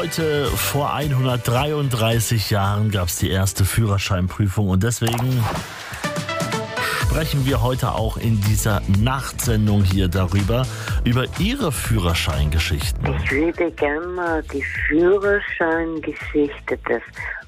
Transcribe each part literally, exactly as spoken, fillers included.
Heute vor hundertdreiunddreißig Jahren gab es die erste Führerscheinprüfung und deswegen sprechen wir heute auch in dieser Nachtsendung hier darüber, über Ihre Führerscheingeschichten. Ich würde gerne mal die Führerscheingeschichte des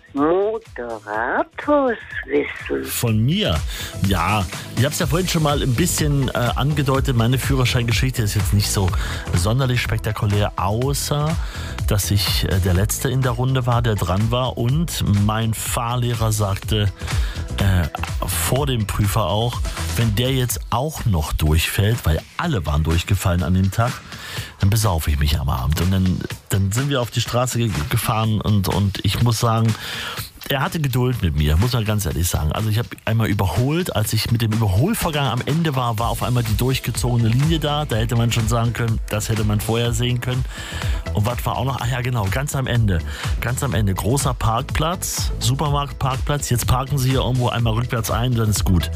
Moderators wissen. Von mir? Ja, ich habe es ja vorhin schon mal ein bisschen äh, angedeutet, meine Führerscheingeschichte ist jetzt nicht so sonderlich spektakulär, außer dass ich äh, der Letzte in der Runde war, der dran war und mein Fahrlehrer sagte, äh, vor dem Prüfer auch, wenn der jetzt auch noch durchfällt, weil alle waren durchgefallen an dem Tag, dann besaufe ich mich am Abend. Und dann, dann sind wir auf die Straße ge- gefahren und, und ich muss sagen, er hatte Geduld mit mir, muss man ganz ehrlich sagen. Also ich habe einmal überholt, als ich mit dem Überholvorgang am Ende war, war auf einmal die durchgezogene Linie da. Da hätte man schon sagen können, das hätte man vorher sehen können. Und was war auch noch? Ach ja, genau, ganz am Ende. Ganz am Ende, großer Parkplatz, Supermarktparkplatz. Jetzt parken Sie hier irgendwo einmal rückwärts ein, dann ist gut.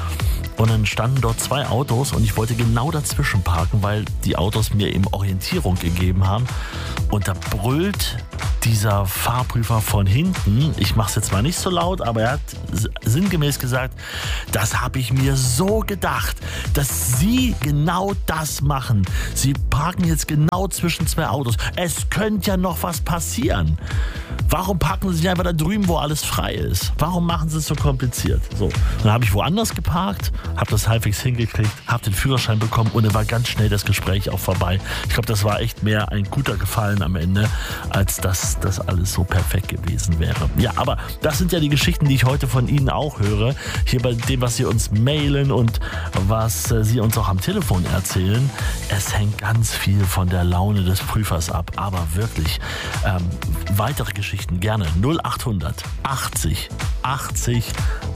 Und dann standen dort zwei Autos und ich wollte genau dazwischen parken, weil die Autos mir eben Orientierung gegeben haben. Und da brüllt dieser Fahrprüfer von hinten, ich mache es jetzt mal nicht so laut, aber er hat sinngemäß gesagt, das habe ich mir so gedacht, dass Sie genau das machen. Sie parken jetzt genau zwischen zwei Autos. Es könnte ja noch was passieren. Warum parken Sie nicht einfach da drüben, wo alles frei ist? Warum machen Sie es so kompliziert? So, dann habe ich woanders geparkt, habe das halbwegs hingekriegt, habe den Führerschein bekommen und dann war ganz schnell das Gespräch auch vorbei. Ich glaube, das war echt mehr ein guter Gefallen am Ende, als dass das alles so perfekt gewesen wäre. Ja, aber das sind ja die Geschichten, die ich heute von Ihnen auch höre. Hier bei dem, was Sie uns mailen und was äh, Sie uns auch am Telefon erzählen. Es hängt ganz viel von der Laune des Prüfers ab, aber wirklich ähm, weitere Geschichten gerne null acht hundert achtzig achtzig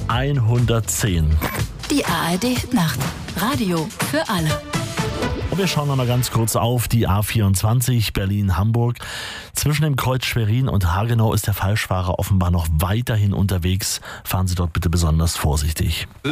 hundertzehn. Die A R D-Nacht. Radio für alle. Und wir schauen noch mal ganz kurz auf die A vierundzwanzig Berlin-Hamburg. Zwischen dem Kreuz Schwerin und Hagenau ist der Falschfahrer offenbar noch weiterhin unterwegs. Fahren Sie dort bitte besonders vorsichtig.